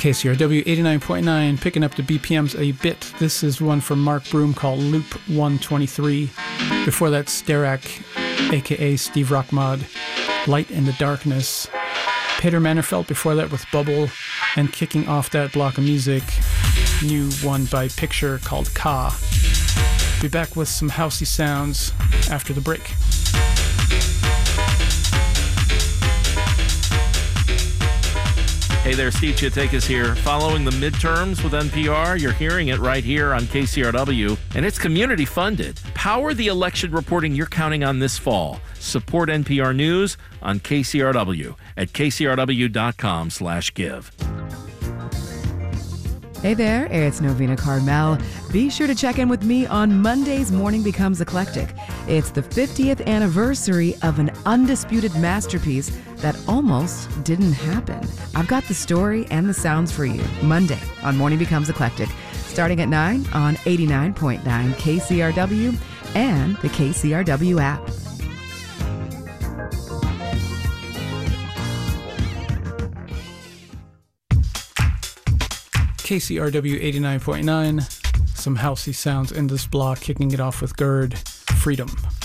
KCRW 89.9, picking up the BPMs a bit. This is one from Mark Broom called Loop 123. Before that, Sterak, aka Steve Rockmod, Light in the Darkness. Peter Mannerfeld before that with Bubble, and kicking off that block of music, new one by Picture called Ka. Be back with some housey sounds after the break. Hey there, Steve Chiatakis here. Following the midterms with NPR, you're hearing it right here on KCRW, and it's community funded. Power the election reporting you're counting on this fall. Support NPR News on KCRW at kcrw.com/give. Hey there, it's Novena Carmel. Be sure to check in with me on Monday's Morning Becomes Eclectic. It's the 50th anniversary of an undisputed masterpiece that almost didn't happen. I've got the story and the sounds for you Monday on Morning Becomes Eclectic, starting at 9 on 89.9 KCRW and the KCRW app. KCRW 89.9, some housey sounds in this block, kicking it off with GERD, Freedom.